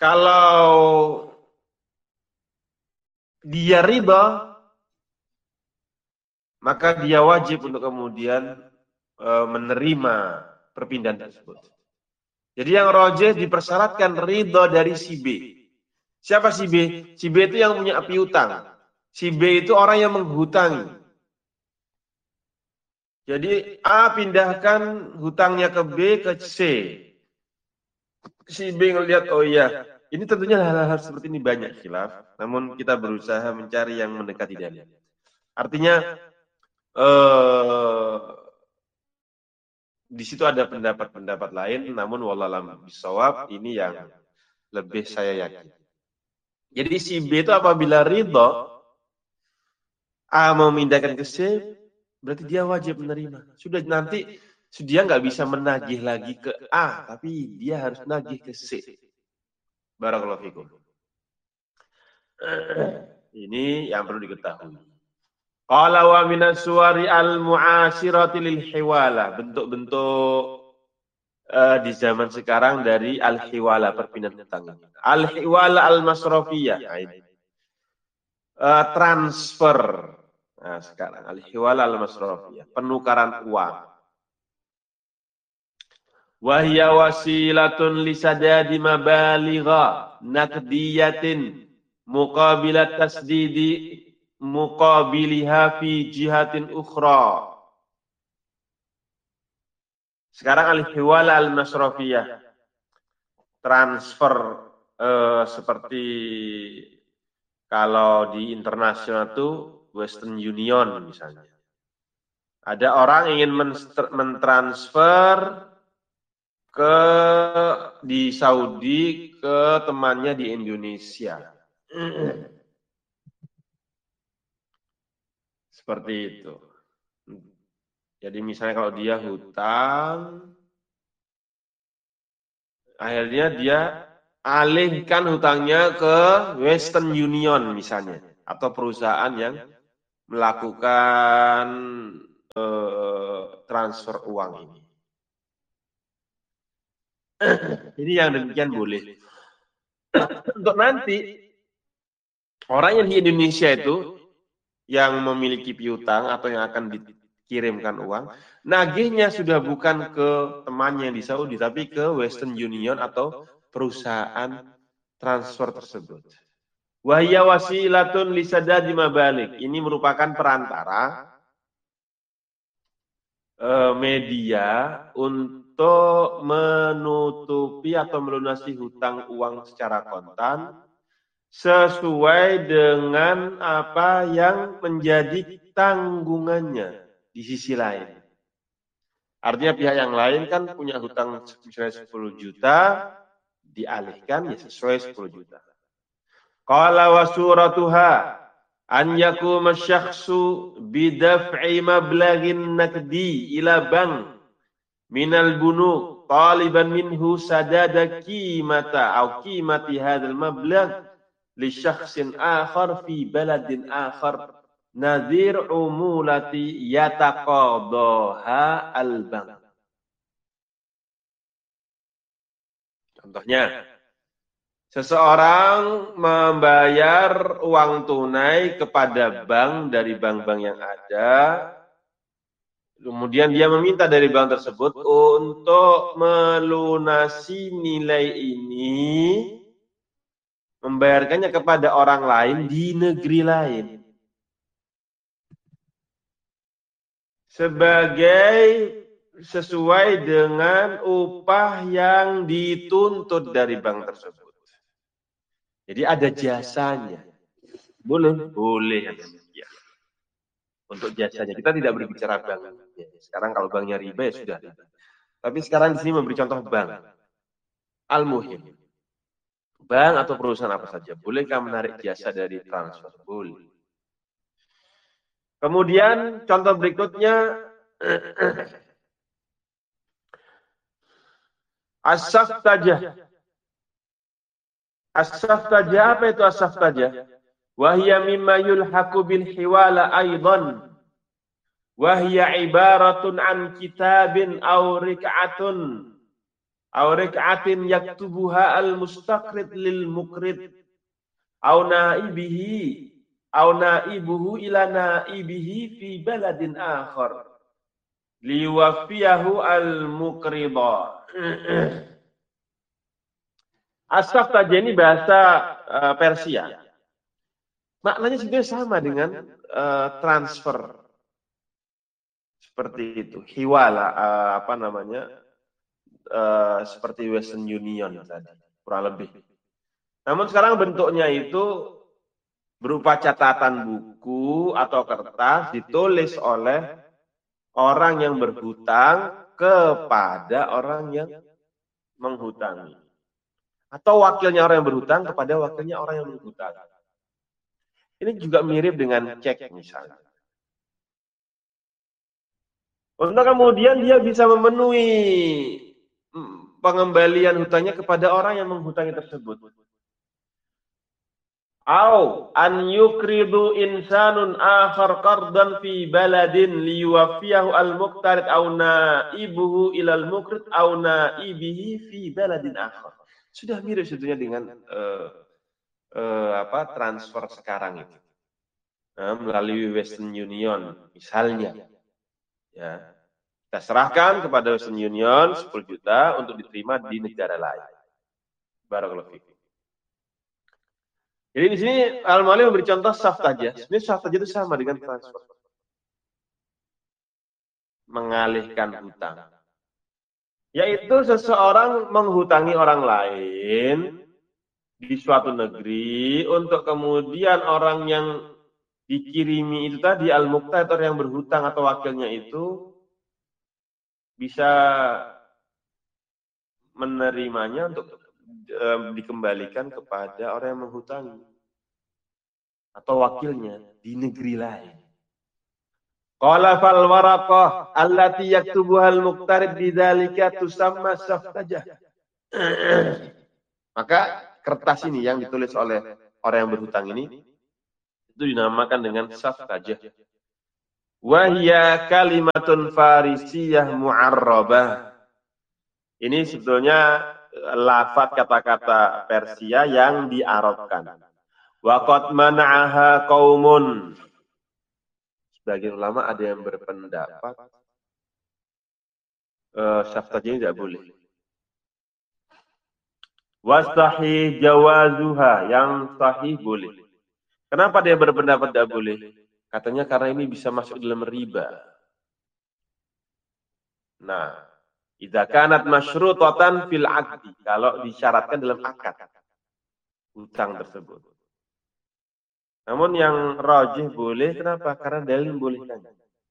Kalau dia ridha, maka dia wajib untuk kemudian menerima perpindahan tersebut. Jadi yang rajih dipersyaratkan ridha dari si B. Siapa si B? Si B itu yang punya piutang. Si B itu orang yang menghutangi. Jadi A pindahkan hutangnya ke B ke C. Si B ngelihat, oh iya, ini tentunya hal-hal seperti ini banyak khilaf, namun kita berusaha mencari yang mendekati dalil. Artinya di situ ada pendapat-pendapat lain, namun wallahualam bisawab ini yang lebih saya yakin. Jadi si B itu apabila ridho A memindahkan ke C, berarti dia wajib menerima. Sudah nanti dia nggak bisa menagih lagi ke A, tapi dia harus nagih ke C. Barakallahu fikum. Ini yang perlu diketahui. Qala wa minas suwari al-mu'asirati lil hiwala. Bentuk-bentuk di zaman sekarang dari al-hiwala, perpindahan hutang. Al-hiwala al-masrafiyah. Transfer. Nah, sekarang al-hiwala al-masrafiyah, penukaran uang. Wahya wasilatun lisadadi mabaligha naqdiyatin muqabilat tasdidi muqabiliha fi jihatin ukhra. Sekarang al-hiwala al-masrafiyah, transfer seperti kalau di internasional itu Western Union misalnya. Ada orang ingin mentransfer di Saudi ke temannya di Indonesia. Seperti itu. Jadi misalnya kalau dia hutang, akhirnya dia alihkan hutangnya ke Western Union misalnya, atau perusahaan yang melakukan transfer uang ini. Ini yang demikian boleh. Untuk nanti orang yang di Indonesia itu yang memiliki piutang atau yang akan dikirimkan uang, nagihnya sudah bukan ke temannya yang di Saudi, tapi ke Western Union atau perusahaan transfer tersebut. Wahya wasilatun lisadadi mabalik. Ini merupakan perantara media untuk menutupi atau melunasi hutang uang secara kontan sesuai dengan apa yang menjadi tanggungannya di sisi lain. Artinya pihak yang lain kan punya hutang misalnya 10 juta, dialihkan ya sesuai 10 juta. Qala wa suratuha an yakuma syakhsu bidaf'i mablaghin nakdi ila bank minal bunuk taliban minhu sadada qimata au qimati hadzal mablagh li syakhsin akhar fi baladin akhar nadhir umulati yataqadaha al-bank. Contohnya, seseorang membayar uang tunai kepada bank dari bank-bank yang ada, kemudian dia meminta dari bank tersebut untuk melunasi nilai ini, membayarkannya kepada orang lain di negeri lain. Sesuai dengan upah yang dituntut dari bank tersebut. Jadi ada jasanya. Boleh yang demikian. Untuk jasanya. Kita tidak berbicara bank. Sekarang kalau banknya riba ya sudah. Tapi sekarang di sini memberi contoh bank. Al-muhim. Bank atau perusahaan apa saja. Bolehkah menarik jasa dari transfer? Boleh. Kemudian contoh berikutnya. As-saftajah. As-saftajah, apa itu as-saftajah? Wahya mimma yulhaqu bil hiwala aidan. Wahya ibaratun an kitabin aw rik'atun aw rak'atin yaktubuha al-mustaqrid lil muqrid aw naibuhu ila naibihi fi baladin akhar liwafiyahu al-muqrida. As-saftajah ini bahasa Persia. Maknanya sebenarnya sama dengan transfer. Seperti itu. Hiwala, seperti Western Union tadi, kurang lebih. Namun sekarang bentuknya itu berupa catatan buku atau kertas ditulis oleh orang yang berhutang kepada orang yang menghutangi. Atau wakilnya orang yang berhutang kepada wakilnya orang yang menghutang. Ini juga mirip dengan cek misalnya. Untuk kemudian dia bisa memenuhi pengembalian hutangnya kepada orang yang menghutangi tersebut. Au an yukridu insanun akhar qardan fi baladin liyuwaffiyahu al-muqtarid au naibuhu ilal muqrid au naibihi fi baladin akhar. Sudah mirip sebetulnya dengan transfer sekarang itu. Melalui Western Union misalnya. Ya. Kita serahkan kepada Western Union 10 juta untuk diterima di negara lain. Barakallahu fikum. Jadi di sini Al-Mu'allif memberi contoh saftajah. Sebenarnya saftajah itu sama dengan transfer. Mengalihkan hutang. Yaitu seseorang menghutangi orang lain di suatu negeri untuk kemudian orang yang dikirimi itu tadi al-muqtad yang berhutang atau wakilnya itu bisa menerimanya untuk dikembalikan kepada orang yang menghutangi atau wakilnya di negeri lain. Qala fal waraqah allati yaktubuha al-muqtarid bidzalika tusamma saftajah. Maka kertas ini yang ditulis oleh orang yang berhutang ini itu dinamakan dengan saftajah. Wa hiya kalimatun farisiyah mu'arrabah. Ini sebetulnya lafaz kata-kata Persia yang diarabkan. Wa qad mana'aha qaumun. Sebagian ulama ada yang berpendapat saftajah ini tidak boleh. Wasahih jawazuha, yang sahih boleh. Kenapa dia berpendapat tidak boleh? Katanya karena ini bisa masuk dalam riba. Nah, idza kanat masyrutatan fil aqdi, kalau disyaratkan dalam akad hutang tersebut. Namun yang rajih boleh, kenapa? Karena dalil bolehkan.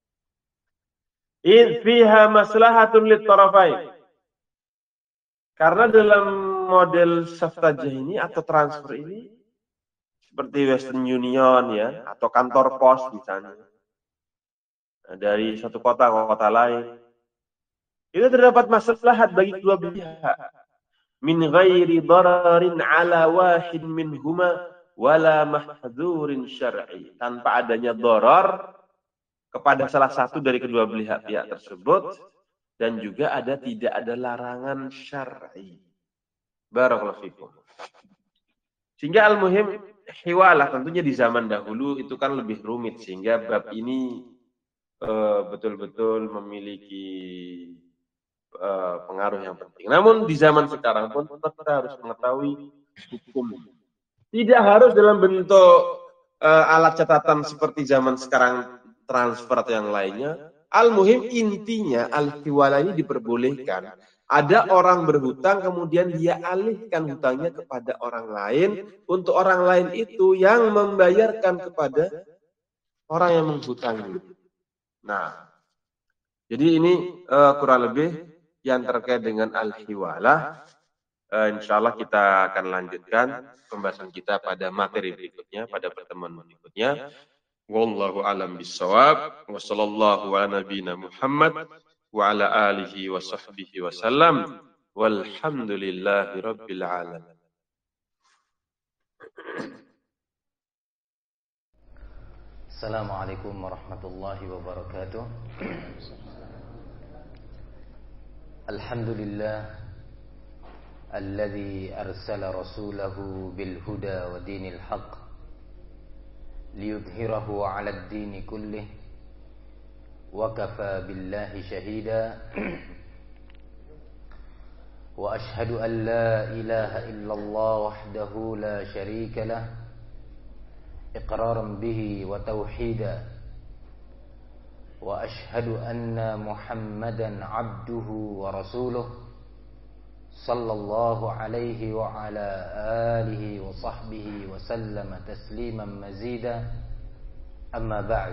In fiha maslahatun lit tarafain. Karena dalam model saftajah ini atau transfer ini seperti Western Union ya, atau kantor pos misalnya. Nah, dari satu kota ke kota lain. Itu terdapat maslahat bagi kedua pihak. Min ghairi dararin ala wahid minhuma wala mahdzurin syar'i. Tanpa adanya darar kepada salah satu dari kedua pihak tersebut dan juga tidak ada larangan syar'i. Barakallahu fikum. Sehingga al-muhim hiwalah tentunya di zaman dahulu itu kan lebih rumit sehingga bab ini betul-betul memiliki pengaruh yang penting. Namun di zaman sekarang pun tetap kita harus mengetahui hukum. Tidak harus dalam bentuk alat catatan seperti zaman sekarang transfer atau yang lainnya. Al-muhim intinya al-hiwala ini diperbolehkan. Ada orang berhutang kemudian dia alihkan hutangnya kepada orang lain untuk orang lain itu yang membayarkan kepada orang yang menghutangi. Nah, jadi ini kurang lebih yang terkait dengan al-hiwalah. Insyaallah kita akan lanjutkan pembahasan kita pada materi berikutnya, pada pertemuan berikutnya. Wallahu a'lam bishawab. Wa sallallahu ala nabiyyina Muhammad wa ala alihi wa sahbihi wa sallam. Walhamdulillahi rabbil alamin. Assalamualaikum warahmatullahi wabarakatuh. Alhamdulillah الذي أرسل رسوله بالهدى ودين الحق ليظهره على الدين كله وكفى بالله شهيدا وأشهد أن لا إله إلا الله وحده لا شريك له إقرارا به وتوحيدا وأشهد أن محمدا عبده ورسوله صلى الله عليه وعلى آله وصحبه وسلم تسليما مزيدا أما بعد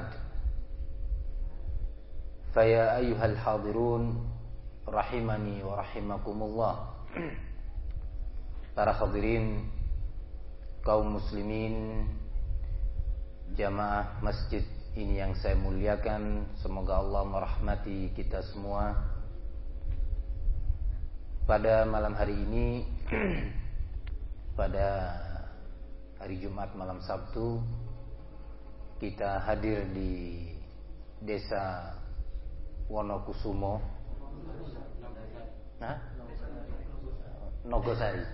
فيا أيها الحاضرون rahimani wa rahimakumullah. Para hadirin kaum muslimin jamaah masjid ini yang saya muliakan, semoga Allah merahmati kita semua. Pada malam hari ini pada hari Jumat malam Sabtu, kita hadir di Desa Wonokusumo, Nogosari,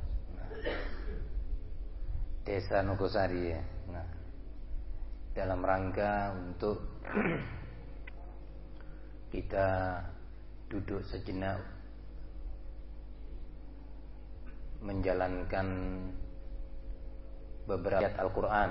Desa Nogosari ya. Nah, dalam rangka untuk kita duduk sejenak menjalankan beberapa ayat Al-Quran,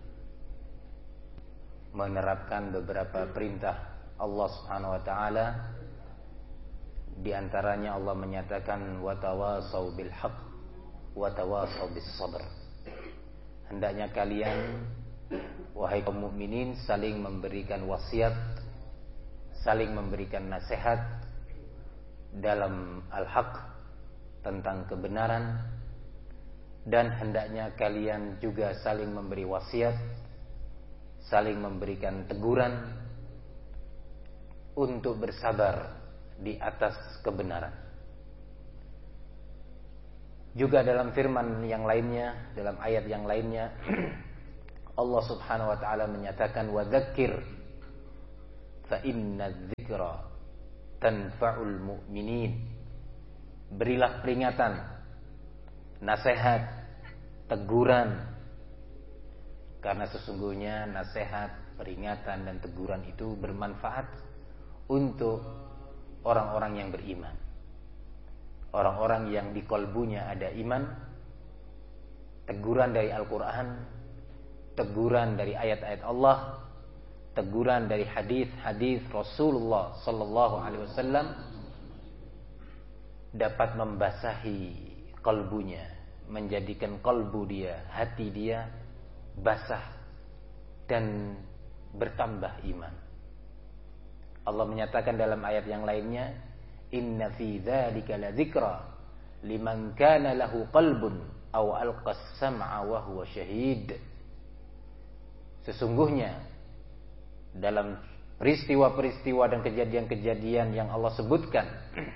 menerapkan beberapa perintah Allah Subhanahu wa Ta'ala. Di antaranya Allah menyatakan watawasau bil haqq watawasau bis sabr. Hendaknya kalian wahai kaum mukminin saling memberikan wasiat, saling memberikan nasihat dalam al-haq, tentang kebenaran, dan hendaknya kalian juga saling memberi wasiat, saling memberikan teguran untuk bersabar di atas kebenaran. Juga dalam firman yang lainnya, dalam ayat yang lainnya, Allah Subhanahu wa taala menyatakan wa dzakir fa inna dzikra tanfa'ul mu'minin. Berilah peringatan, nasihat, teguran, karena sesungguhnya nasihat, peringatan dan teguran itu bermanfaat untuk orang-orang yang beriman, orang-orang yang di kalbunya ada iman. Teguran dari Al-Quran, teguran dari ayat-ayat Allah, teguran dari hadis-hadis Rasulullah Sallallahu Alaihi Wasallam dapat membasahi kalbunya, menjadikan kalbu dia, hati dia basah dan bertambah iman. Allah menyatakan dalam ayat yang lainnya, inna fi dzalika ladzikra liman kana lahu qalbun aw alqas sam'a wa huwa syahid. Sesungguhnya dalam peristiwa-peristiwa dan kejadian-kejadian yang Allah sebutkan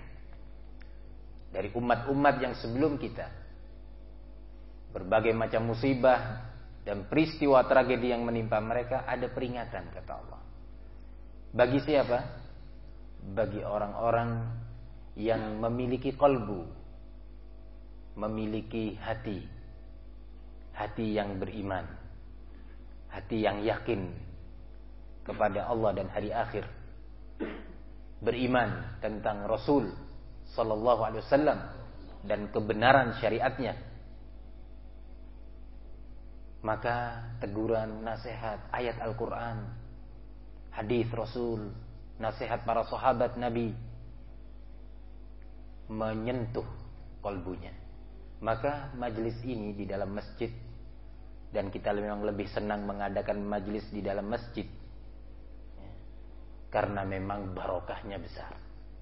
dari umat-umat yang sebelum kita, berbagai macam musibah dan peristiwa tragedi yang menimpa mereka, ada peringatan kata Allah. Bagi siapa? Bagi orang-orang yang memiliki kalbu, memiliki hati, hati yang beriman, hati yang yakin kepada Allah dan hari akhir, beriman tentang Rasul Sallallahu Alaihi Wasallam dan kebenaran syariatnya. Maka teguran, nasihat, ayat Al-Quran, hadis Rasul, nasihat para sahabat Nabi menyentuh kalbunya. Maka majelis ini di dalam masjid, dan kita memang lebih senang mengadakan majelis di dalam masjid karena memang barokahnya besar.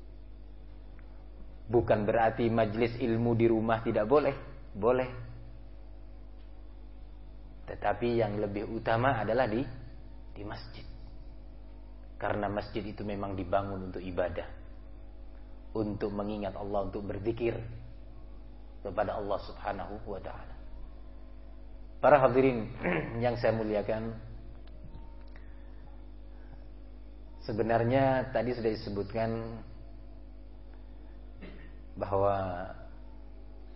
Bukan berarti majelis ilmu di rumah tidak boleh, boleh. Tetapi yang lebih utama adalah di masjid. Karena masjid itu memang dibangun untuk ibadah, untuk mengingat Allah, untuk berzikir kepada Allah Subhanahu wa ta'ala. Para hadirin yang saya muliakan, sebenarnya tadi sudah disebutkan bahwa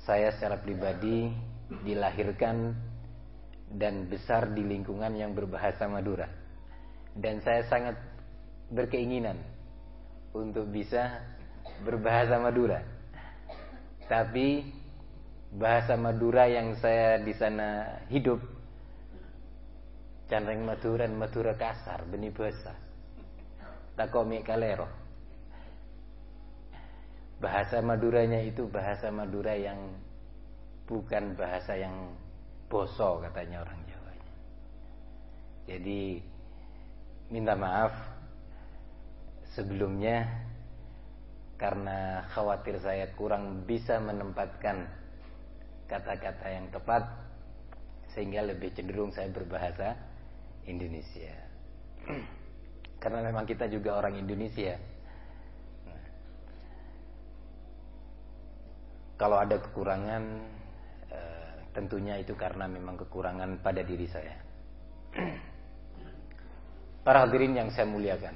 Saya secara pribadi dilahirkan dan besar di lingkungan yang berbahasa Madura. Dan saya sangat berkeinginan untuk bisa berbahasa Madura. Tapi bahasa Madura yang saya di sana hidup, canreng Maduran, Madura kasar, benih bahasa. Takomi kalero. Bahasa Maduranya itu bahasa Madura yang bukan bahasa yang boso, katanya orang Jawa. Jadi minta maaf sebelumnya karena khawatir saya kurang bisa menempatkan kata-kata yang tepat, sehingga lebih cenderung saya berbahasa Indonesia. Karena memang kita juga orang Indonesia. Kalau ada kekurangan, tentunya itu karena memang kekurangan pada diri saya. Para hadirin yang saya muliakan,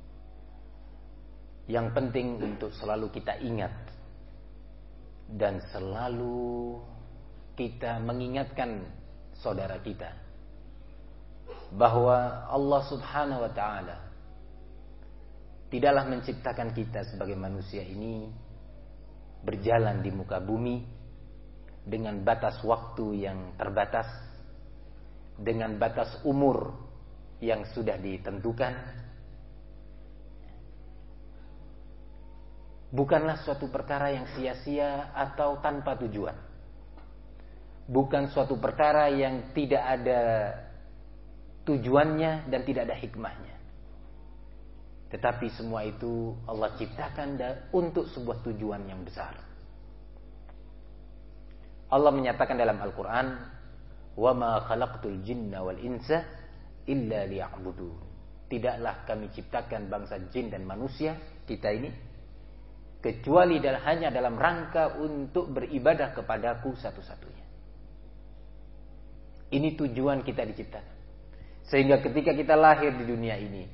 yang penting untuk selalu kita ingat dan selalu kita mengingatkan saudara kita bahwa Allah Subhanahu wa ta'ala tidaklah menciptakan kita sebagai manusia ini berjalan di muka bumi dengan batas waktu yang terbatas, dengan batas umur yang sudah ditentukan. Bukanlah suatu perkara yang sia-sia atau tanpa tujuan. Bukan suatu perkara yang tidak ada tujuannya dan tidak ada hikmahnya. Tetapi semua itu Allah ciptakan untuk sebuah tujuan yang besar. Allah menyatakan dalam Al-Quran, وَمَا خَلَقْتُ الْجِنَّ وَالْإِنسَ إِلَّا لِيَعْبُدُونَ. Tidaklah kami ciptakan bangsa jin dan manusia, kita ini, kecuali hanya dalam rangka untuk beribadah kepadaku satu-satunya. Ini tujuan kita diciptakan. Sehingga ketika kita lahir di dunia ini,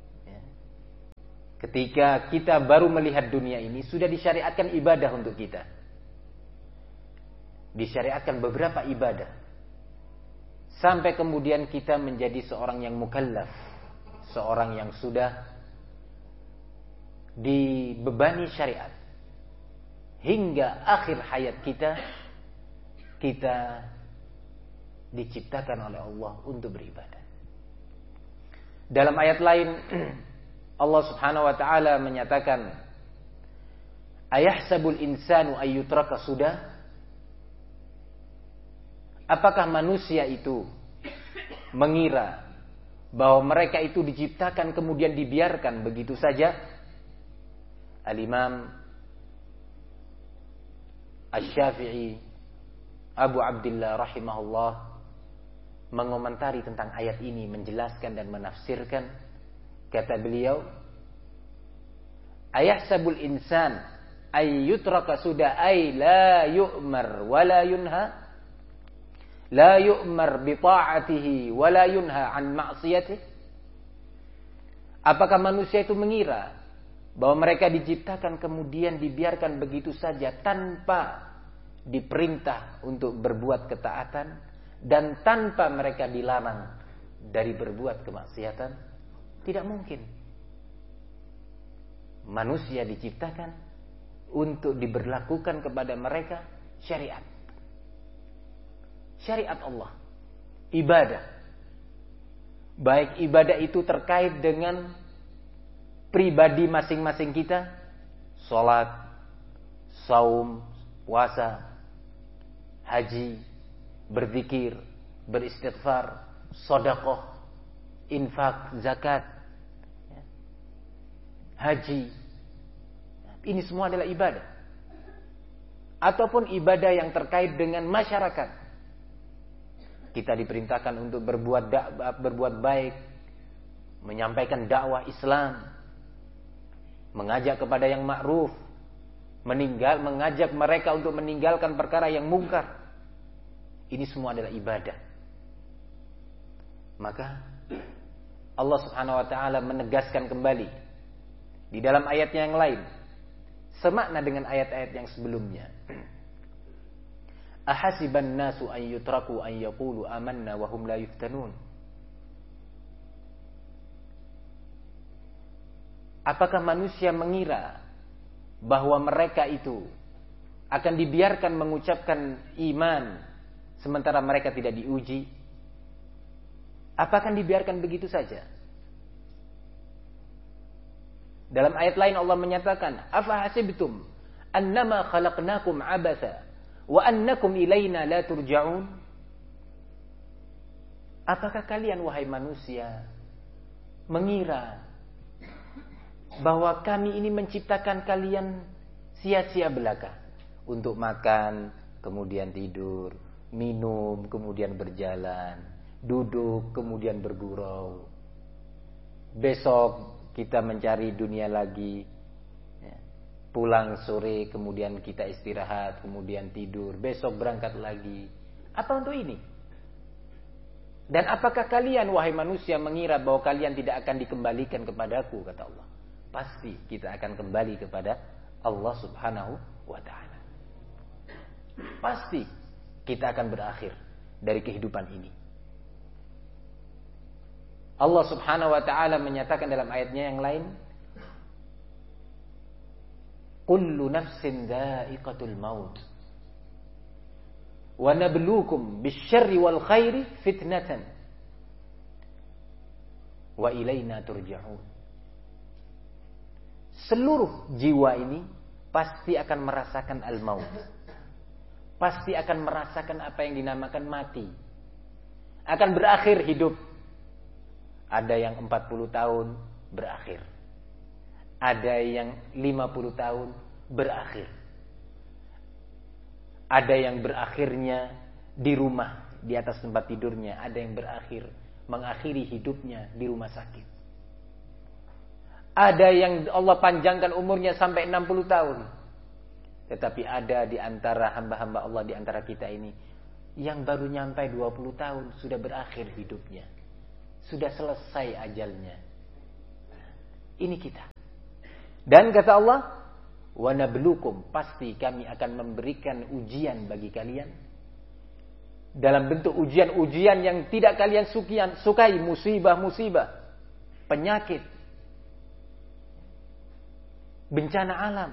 ketika kita baru melihat dunia ini, sudah disyariatkan ibadah untuk kita. Disyariatkan beberapa ibadah. Sampai kemudian kita menjadi seorang yang mukallaf, seorang yang sudah dibebani syariat. Hingga akhir hayat kita, kita diciptakan oleh Allah untuk beribadah. Dalam ayat lain Allah Subhanahu wa ta'ala menyatakan, ayahsabul insanu ayyutraka sudah. Apakah manusia itu mengira bahwa mereka itu diciptakan kemudian dibiarkan begitu saja? Al-Imam Asy-Syafi'i Abu Abdillah rahimahullah mengomentari tentang ayat ini, menjelaskan dan menafsirkan. Kata beliau, ayahsabul insan ayyutraka sudah ay la yu'mar wa la yunha, la yu'mar bi ta'atihi wa la yunha an ma'siyatihi. Apakah manusia itu mengira bahwa mereka diciptakan kemudian dibiarkan begitu saja tanpa diperintah untuk berbuat ketaatan dan tanpa mereka dilarang dari berbuat kemaksiatan? Tidak mungkin. Manusia diciptakan untuk diberlakukan kepada mereka syariat. Syariat Allah. Ibadah. Baik ibadah itu terkait dengan pribadi masing-masing kita. Salat, saum, puasa, haji, berzikir, beristighfar, sedekah, infak, zakat, haji. Ini semua adalah ibadah. Ataupun ibadah yang terkait dengan masyarakat. Kita diperintahkan untuk berbuat baik, menyampaikan dakwah Islam, mengajak kepada yang ma'ruf, mengajak mereka untuk meninggalkan perkara yang mungkar. Ini semua adalah ibadah. Maka Allah Subhanahu wa ta'ala menegaskan kembali di dalam ayatnya yang lain, semakna dengan ayat-ayat yang sebelumnya. Ahasiban nasu an yutraku an yaqulu amanna wa hum la yuftanun. Apakah manusia mengira bahwa mereka itu akan dibiarkan mengucapkan iman sementara mereka tidak diuji? Apakah dibiarkan begitu saja? Dalam ayat lain Allah menyatakan, "Afa hasibtum annama khalaqnakum abatha wa annakum ilaina la turja'un?" Apakah kalian wahai manusia mengira bahwa kami ini menciptakan kalian sia-sia belaka untuk makan, kemudian tidur, minum, kemudian berjalan, duduk, kemudian bergurau. Besok kita mencari dunia lagi, pulang sore, kemudian kita istirahat, kemudian tidur, besok berangkat lagi. Apa untuk ini? Dan apakah kalian wahai manusia mengira bahwa kalian tidak akan dikembalikan kepadaku, kata Allah. Pasti kita akan kembali kepada Allah Subhanahu wa ta'ala. Pasti kita akan berakhir dari kehidupan ini. Allah Subhanahu wa ta'ala menyatakan dalam ayatnya yang lain, kullu nafsin dha'iqatul maut wa nabluukum bisyarri wal khairi fitnatan wa ilaina turja'un. Seluruh jiwa ini pasti akan merasakan al-maut. Pasti akan merasakan apa yang dinamakan mati. Akan berakhir hidup. Ada yang 40 tahun berakhir. Ada yang 50 tahun berakhir. Ada yang berakhirnya di rumah, di atas tempat tidurnya. Ada yang berakhir, mengakhiri hidupnya di rumah sakit. Ada yang Allah panjangkan umurnya sampai 60 tahun. Tetapi ada di antara hamba-hamba Allah di antara kita ini yang baru nyampai 20 tahun sudah berakhir hidupnya. Sudah selesai ajalnya. Ini kita. Dan kata Allah, wa nabluukum, pasti kami akan memberikan ujian bagi kalian. Dalam bentuk ujian-ujian yang tidak kalian sukai, musibah-musibah, penyakit, bencana alam,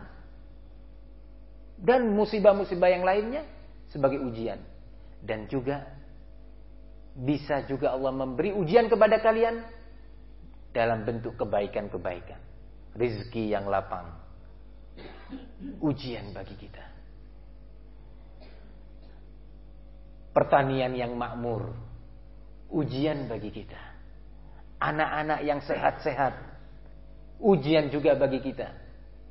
dan musibah-musibah yang lainnya sebagai ujian. Dan juga bisa juga Allah memberi ujian kepada kalian dalam bentuk kebaikan-kebaikan, rezeki yang lapang, ujian bagi kita. Pertanian yang makmur, ujian bagi kita. Anak-anak yang sehat-sehat, ujian juga bagi kita.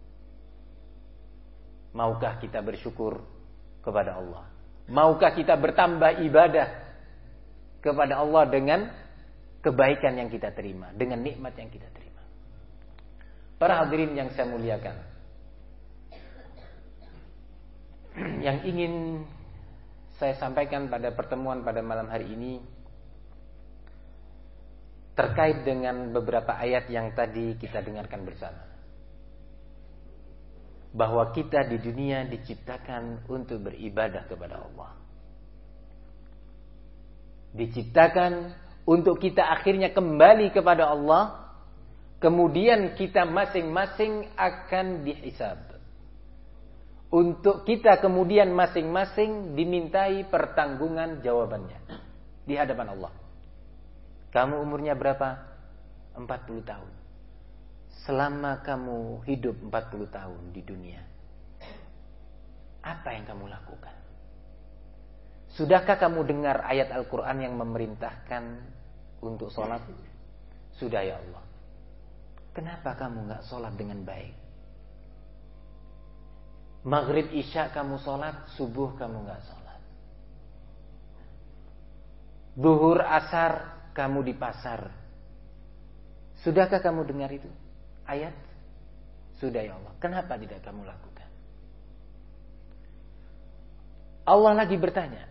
Maukah kita bersyukur kepada Allah? Maukah kita bertambah ibadah kepada Allah dengan kebaikan yang kita terima, dengan nikmat yang kita terima? Para hadirin yang saya muliakan, yang ingin saya sampaikan pada pertemuan pada malam hari ini terkait dengan beberapa ayat yang tadi kita dengarkan bersama. Bahwa kita di dunia diciptakan untuk beribadah kepada Allah. Diciptakan untuk kita akhirnya kembali kepada Allah. Kemudian kita masing-masing akan dihisab. Untuk kita kemudian masing-masing dimintai pertanggungan jawabannya di hadapan Allah. Kamu umurnya berapa? 40 tahun. Selama kamu hidup 40 tahun di dunia, apa yang kamu lakukan? Sudahkah kamu dengar ayat Al-Quran yang memerintahkan untuk sholat? Sudah ya Allah. Kenapa kamu gak sholat dengan baik? Maghrib Isya kamu sholat, subuh kamu gak sholat. Zuhur Asar kamu di pasar. Sudahkah kamu dengar itu? Ayat? Sudah ya Allah. Kenapa tidak kamu lakukan? Allah lagi bertanya.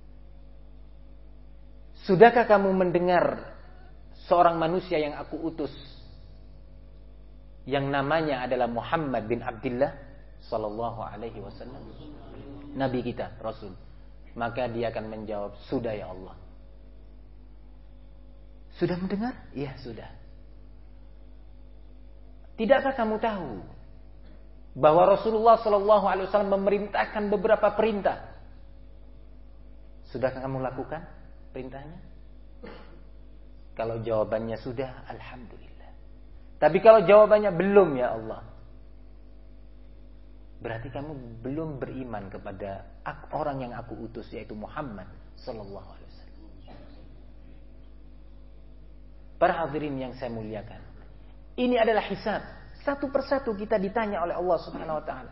Sudahkah kamu mendengar seorang manusia yang aku utus, yang namanya adalah Muhammad bin Abdullah sallallahu alaihi wasallam, nabi kita, rasul. Maka dia akan menjawab, sudah ya Allah. Sudah mendengar? Iya, sudah. Tidakkah kamu tahu bahwa Rasulullah SAW memerintahkan beberapa perintah? Sudahkah kamu lakukan perintahnya? Kalau jawabannya sudah, alhamdulillah. Tapi kalau jawabannya belum, ya Allah, berarti kamu belum beriman kepada orang yang aku utus, yaitu Muhammad sallallahu alaihi wasallam. Para hadirin yang saya muliakan, ini adalah hisab. Satu persatu kita ditanya oleh Allah Subhanahu wa taala.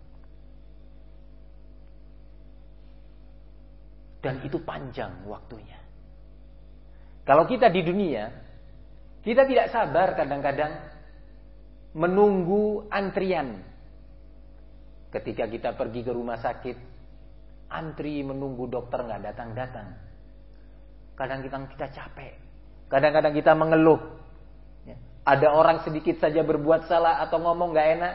Dan itu panjang waktunya. Kalau kita di dunia, kita tidak sabar kadang-kadang menunggu antrian. Ketika kita pergi ke rumah sakit, antri menunggu dokter nggak datang-datang. Kadang-kadang kita capek. Kadang-kadang kita mengeluh. Ada orang sedikit saja berbuat salah atau ngomong nggak enak.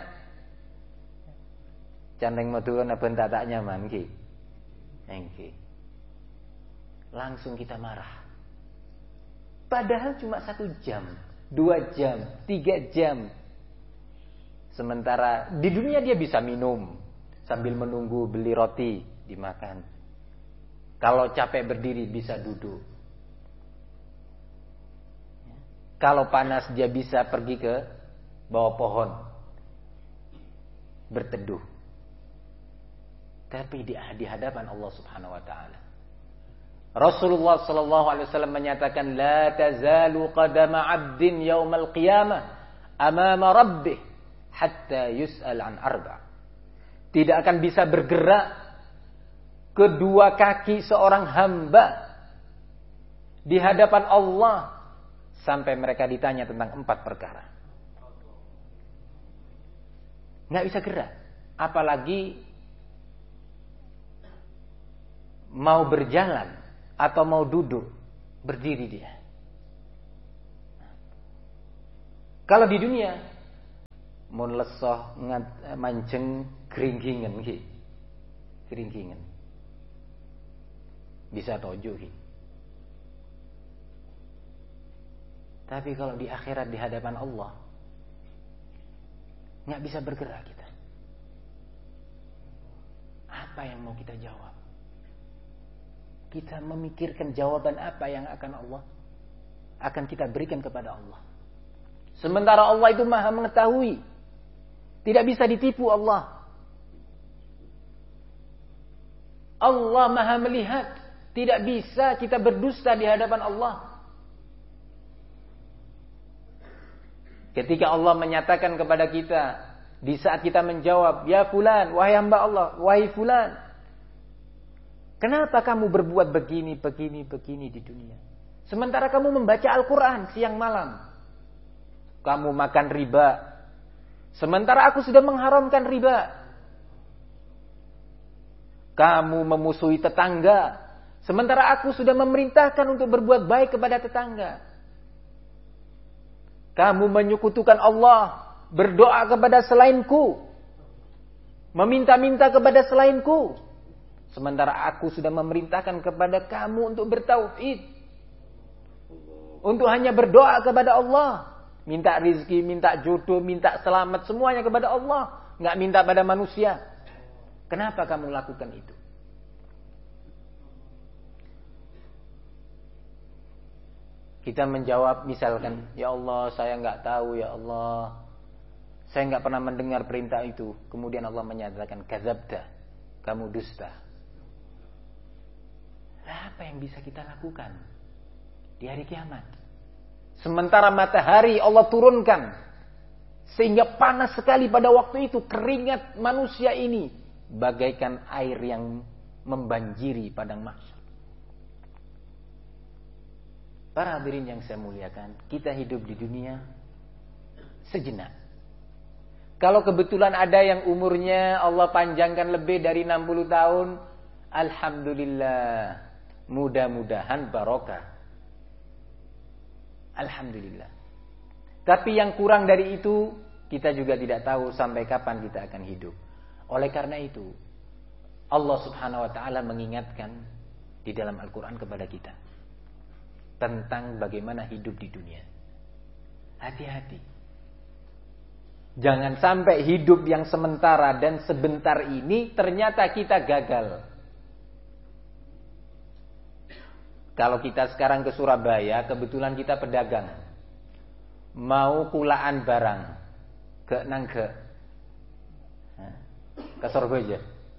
Canteng maturun apa tak nyaman ki. Engki. Langsung kita marah. Padahal cuma 1 jam, 2 jam, 3 jam. Sementara di dunia dia bisa minum sambil menunggu beli roti dimakan. Kalau capek berdiri bisa duduk. Kalau panas dia bisa pergi ke bawah pohon berteduh. Tapi di hadapan Allah Subhanahu wa taala, Rasulullah sallallahu alaihi wasallam menyatakan, la tazalu qadama 'abdin yaumal qiyamah amama rabbih hatta yus'al an arba'. Tidak akan bisa bergerak kedua kaki seorang hamba di hadapan Allah sampai mereka ditanya tentang 4 perkara. Nggak bisa gerak, apalagi mau berjalan atau mau duduk, berdiri dia. Kalau di dunia, mun lesoh manceng keringkingan ki. Keringkingan. Bisa tojo ki. Tapi kalau di akhirat di hadapan Allah, nggak bisa bergerak kita. Apa yang mau kita jawab? Kita memikirkan jawaban apa yang akan kita berikan kepada Allah. Sementara Allah itu Maha mengetahui. Tidak bisa ditipu Allah. Allah Maha melihat. Tidak bisa kita berdusta di hadapan Allah. Ketika Allah menyatakan kepada kita, di saat kita menjawab, ya fulan, wahai hamba Allah, wahai fulan, kenapa kamu berbuat begini di dunia? Sementara kamu membaca Al-Quran siang malam. Kamu makan riba. Sementara aku sudah mengharamkan riba. Kamu memusuhi tetangga. Sementara aku sudah memerintahkan untuk berbuat baik kepada tetangga. Kamu menyekutukan Allah. Berdoa kepada selainku. Meminta-minta kepada selainku. Sementara aku sudah memerintahkan kepada kamu untuk bertauhid. Untuk hanya berdoa kepada Allah. Minta rizki, minta jodoh, minta selamat. Semuanya kepada Allah. Nggak minta pada manusia. Kenapa kamu lakukan itu? Kita menjawab misalkan, ya Allah saya nggak tahu, ya Allah saya nggak pernah mendengar perintah itu. Kemudian Allah menyatakan, kadzabta, kamu dusta. Apa yang bisa kita lakukan di hari kiamat? Sementara matahari Allah turunkan sehingga panas sekali pada waktu itu, keringat manusia ini bagaikan air yang membanjiri padang mahsyar. Para hadirin yang saya muliakan, kita hidup di dunia sejenak. Kalau kebetulan ada yang umurnya Allah panjangkan lebih dari 60 tahun, alhamdulillah, mudah-mudahan barokah. Alhamdulillah. Tapi yang kurang dari itu, kita juga tidak tahu sampai kapan kita akan hidup. Oleh karena itu, Allah Subhanahu wa taala mengingatkan di dalam Al-Qur'an kepada kita tentang bagaimana hidup di dunia. Hati-hati. Jangan sampai hidup yang sementara dan sebentar ini ternyata kita gagal. Kalau kita sekarang ke Surabaya, kebetulan kita pedagang. Mau kulaan barang ke Nangge. Ke Surabaya.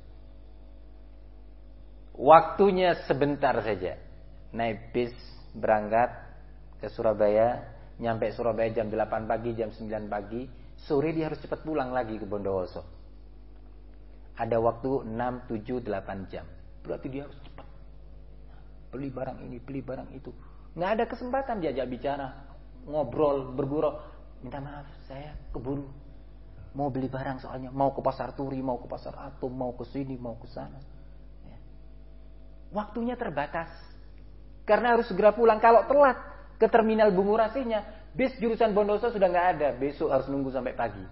Waktunya sebentar saja. Naik bis berangkat ke Surabaya, nyampe Surabaya jam 8 pagi, jam 9 pagi, sore dia harus cepat pulang lagi ke Bondowoso. Ada waktu 6, 7, 8 jam. Berarti dia harus cepat. Beli barang ini, beli barang itu. Nggak ada kesempatan diajak bicara, ngobrol, bergurau. Minta maaf, saya keburu. Mau beli barang soalnya, mau ke pasar Turi, mau ke pasar Atom, mau ke sini, mau ke sana. Ya. Waktunya terbatas. Karena harus segera pulang. Kalau telat ke terminal Bungurasihnya, bis jurusan Bondowoso sudah nggak ada. Besok harus nunggu sampai pagi.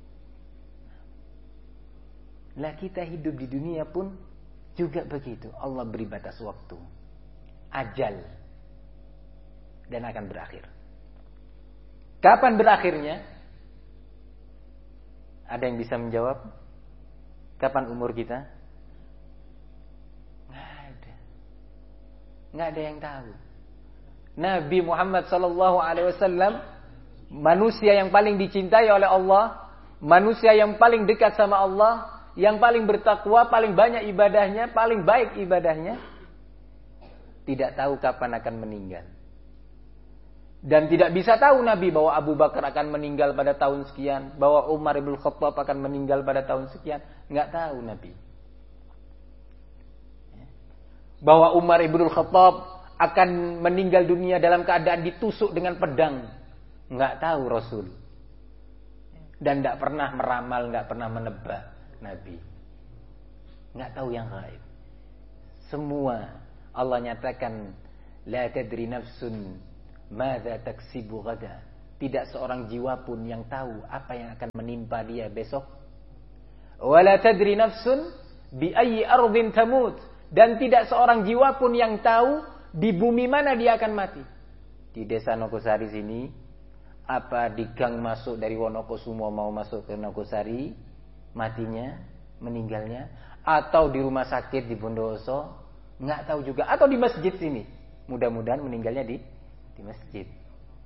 Lah kita hidup di dunia pun juga begitu. Allah beri batas waktu. Ajal. Dan akan berakhir. Kapan berakhirnya? Ada yang bisa menjawab? Kapan umur kita? Nggak ada yang tahu. Nabi Muhammad SAW manusia yang paling dicintai oleh Allah, manusia yang paling dekat sama Allah, yang paling bertakwa, paling banyak ibadahnya, paling baik ibadahnya, tidak tahu kapan akan meninggal. Dan tidak bisa tahu Nabi bahwa Abu Bakar akan meninggal pada tahun sekian, bahwa Umar ibn Khattab akan meninggal pada tahun sekian. Nggak tahu Nabi. Bahwa Umar ibn Khattab akan meninggal dunia dalam keadaan ditusuk dengan pedang. Nggak tahu Rasul. Dan nggak pernah meramal, nggak pernah menebak Nabi. Nggak tahu yang gaib. Semua Allah nyatakan, la tadri nafsun madza taksibu ghada. Tidak seorang jiwa pun yang tahu apa yang akan menimpa dia besok. Wa la tadri nafsun bi ayyi ardhin tamut. Dan tidak seorang jiwa pun yang tahu di bumi mana dia akan mati. Di desa Nogosari sini, apa di gang masuk dari Wonokusumo mau masuk ke Nogosari, matinya, meninggalnya, atau di rumah sakit di Bondowoso, nggak tahu juga, atau di masjid sini. Mudah-mudahan meninggalnya di masjid.